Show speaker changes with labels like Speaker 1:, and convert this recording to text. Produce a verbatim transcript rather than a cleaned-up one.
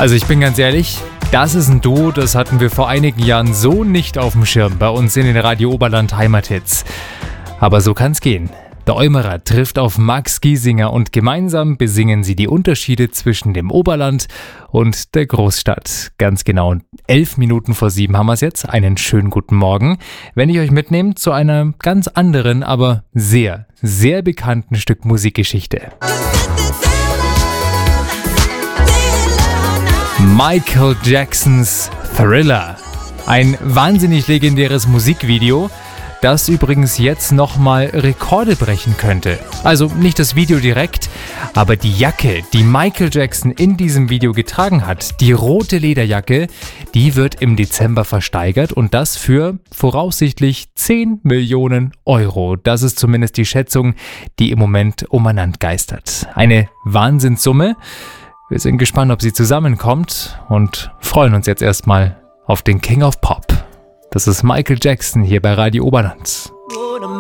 Speaker 1: Also ich bin ganz ehrlich, das ist ein Duo, das hatten wir vor einigen Jahren so nicht auf dem Schirm bei uns in den Radio Oberland Heimathits. Aber so kann's gehen. Der Eumerer trifft auf Max Giesinger und gemeinsam besingen sie die Unterschiede zwischen dem Oberland und der Großstadt. Ganz genau elf Minuten vor sieben haben wir es jetzt. Einen schönen guten Morgen. Wenn ich euch mitnehme zu einer ganz anderen, aber sehr, sehr bekannten Stück Musikgeschichte. Michael Jacksons Thriller. Ein wahnsinnig legendäres Musikvideo, das übrigens jetzt nochmal Rekorde brechen könnte. Also nicht das Video direkt, aber die Jacke, die Michael Jackson in diesem Video getragen hat, die rote Lederjacke, die wird im Dezember versteigert und das für voraussichtlich zehn Millionen Euro. Das ist zumindest die Schätzung, die im Moment umeinander geistert. Eine Wahnsinnssumme. Wir sind gespannt, ob sie zusammenkommt und freuen uns jetzt erstmal auf den King of Pop. Das ist Michael Jackson hier bei Radio Oberland.